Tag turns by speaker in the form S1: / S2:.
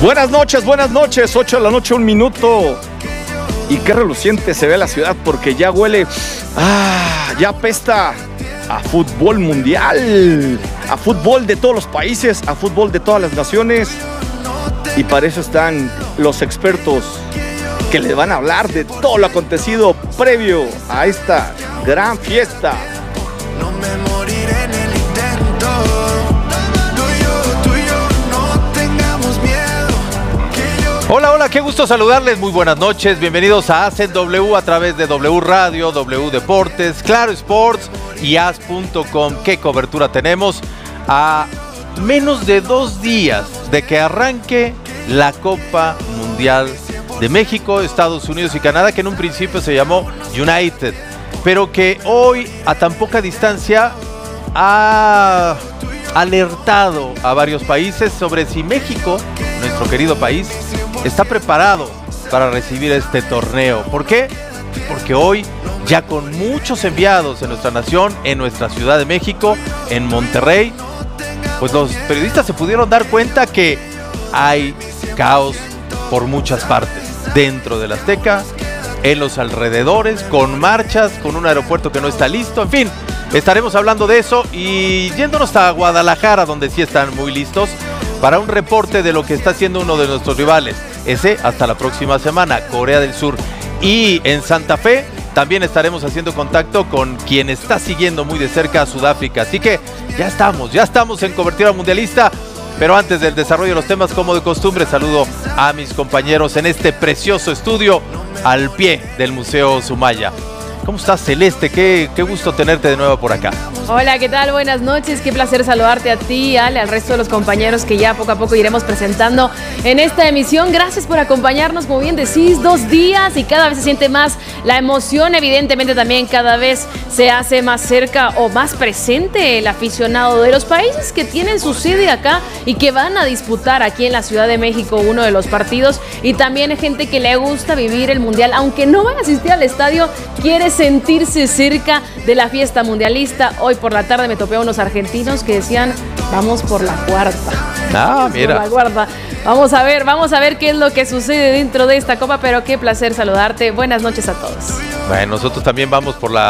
S1: Buenas noches, 8 de la noche, 1 minuto. Y qué reluciente se ve la ciudad porque ya huele, ya apesta a fútbol mundial, a fútbol de todos los países, a fútbol de todas las naciones. Y para eso están los expertos que le van a hablar de todo lo acontecido previo a esta gran fiesta.
S2: No me moriré en el intento. Tú y yo, no tengamos miedo.
S3: Hola, qué gusto saludarles, muy buenas noches, bienvenidos a Hacen W a través de W Radio, W Deportes, Claro Sports y As.com. ¿Qué cobertura tenemos? A menos de 2 días de que arranque la Copa Mundial de México, Estados Unidos y Canadá, que en un principio se llamó United, pero que hoy a tan poca distancia ha alertado a varios países sobre si México, nuestro querido país, está preparado para recibir este torneo. ¿Por qué? Porque hoy, ya con muchos enviados en nuestra nación, en nuestra Ciudad de México, en Monterrey, pues los periodistas se pudieron dar cuenta que hay caos por muchas partes, dentro del Azteca, en los alrededores, con marchas, con un aeropuerto que no está listo, en fin, estaremos hablando de eso y yéndonos a Guadalajara, donde sí están muy listos, para un reporte de lo que está haciendo uno de nuestros rivales, ese hasta la próxima semana, Corea del Sur. Y en Santa Fe también estaremos haciendo contacto con quien está siguiendo muy de cerca a Sudáfrica, así que ya estamos en cobertura mundialista. Pero antes del desarrollo de los temas, como de costumbre, saludo a mis compañeros en este precioso estudio al pie del Museo Sumaya. ¿Cómo estás, Celeste? Qué gusto tenerte de nuevo por acá.
S4: Hola, ¿qué tal? Buenas noches. Qué placer saludarte a ti, Ale, al resto de los compañeros que ya poco a poco iremos presentando en esta emisión. Gracias por acompañarnos, como bien decís, 2 días y cada vez se siente más la emoción. Evidentemente también cada vez se hace más cerca o más presente el aficionado de los países que tienen su sede acá y que van a disputar aquí en la Ciudad de México uno de los partidos. Y también gente que le gusta vivir el Mundial, aunque no vaya a asistir al estadio, quiere sentirse cerca de la fiesta mundialista. Hoy por la tarde me topé a unos argentinos que decían, vamos por la cuarta.
S3: Mira.
S4: Por la cuarta. Vamos a ver qué es lo que sucede dentro de esta copa, pero qué placer saludarte. Buenas noches a todos.
S3: Bueno, nosotros también vamos por la